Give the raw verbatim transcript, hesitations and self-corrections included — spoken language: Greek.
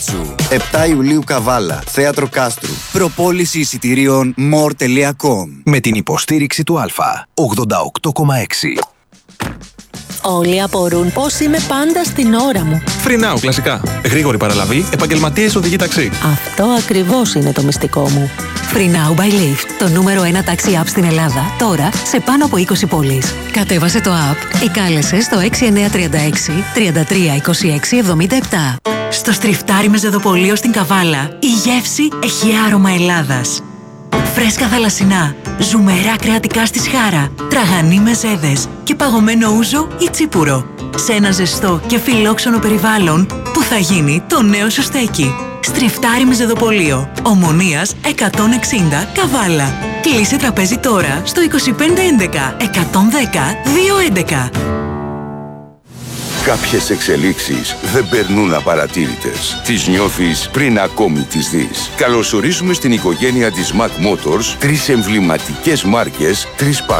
Σου. επτά Ιουλίου Καβάλα, Θέατρο Κάστρου. Προπόληση εισιτηρίων more τελεία com. Με την υποστήριξη του Α. ογδόντα οκτώ κόμμα έξι. Όλοι απορούν πώς είμαι πάντα στην ώρα μου. Free Now, κλασικά. Γρήγορη παραλαβή, επαγγελματίες οδηγεί ταξί. Αυτό ακριβώς είναι το μυστικό μου. Free Now by Lyft, το νούμερο ένα ταξί app στην Ελλάδα, τώρα σε πάνω από είκοσι πόλεις. Κατέβασε το app ή κάλεσε στο έξι εννιά τρία έξι τρία τρία είκοσι έξι εβδομήντα επτά. Στο στριφτάρι με Ζεδοπολείο στην Καβάλα, η γεύση έχει άρωμα Ελλάδας. Φρέσκα θαλασσινά, ζουμερά κρεατικά στη σχάρα, τραγανί με ζέδες και παγωμένο ούζο ή τσίπουρο. Σε ένα ζεστό και φιλόξενο περιβάλλον που θα γίνει το νέο σου στέκι. Στριφτάρι με Ζεδοπολείο, Ομονίας εκατόν εξήντα Καβάλα. Κλείσε τραπέζι τώρα στο είκοσι πέντε έντεκα εκατόν δέκα διακόσια έντεκα. Κάποιες εξελίξεις δεν περνούν απαρατήρητες. Τις νιώθεις πριν ακόμη τις δεις. Καλωσορίζουμε στην οικογένεια της Mac Motors τρεις εμβληματικές μάρκες, τρεις